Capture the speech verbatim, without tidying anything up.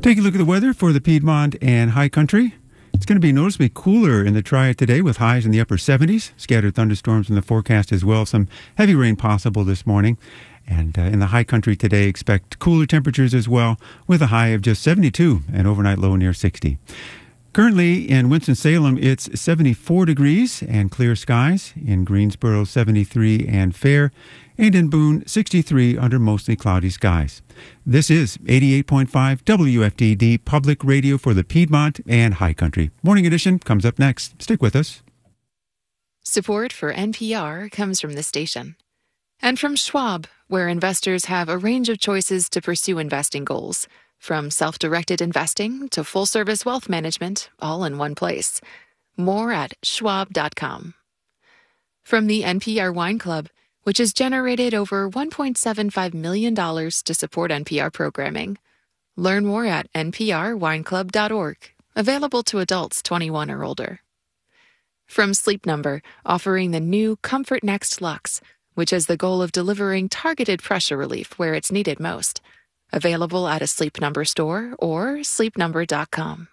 Take a look at the weather for the Piedmont and High Country. It's going to be noticeably cooler in the Triad today with highs in the upper seventies. Scattered thunderstorms in the forecast as well. Some heavy rain possible this morning. And uh, in the High Country today, expect cooler temperatures as well with a high of just seventy-two and overnight low near sixty. Currently in Winston-Salem, it's seventy-four degrees and clear skies. In Greensboro, seventy-three and fair. And in Boone, sixty-three under mostly cloudy skies. This is eighty-eight point five W F D D Public Radio for the Piedmont and High Country. Morning edition comes up next. Stick with us. Support for N P R comes from the station. And from Schwab, where investors have a range of choices to pursue investing goals. From self-directed investing to full-service wealth management, all in one place. More at schwab dot com. From the N P R Wine Club, which has generated over one point seven five million dollars to support N P R programming. Learn more at n p r wine club dot org, available to adults twenty-one or older. From Sleep Number, offering the new Comfort Next Luxe, which has the goal of delivering targeted pressure relief where it's needed most. Available at a Sleep Number store or sleep number dot com.